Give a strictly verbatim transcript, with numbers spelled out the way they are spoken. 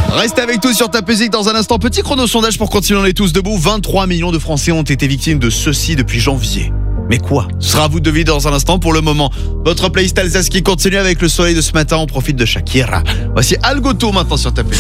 Reste avec nous sur ta musique dans un instant. Petit chrono sondage pour continuer, on est tous debout. vingt-trois millions de Français ont été victimes de ceci depuis janvier. Mais quoi? Ce sera à vous de deviner dans un instant. Pour le moment, votre playlist Alsace qui continue avec le soleil de ce matin. On profite de Shakira. Voici Algoto maintenant sur ta musique.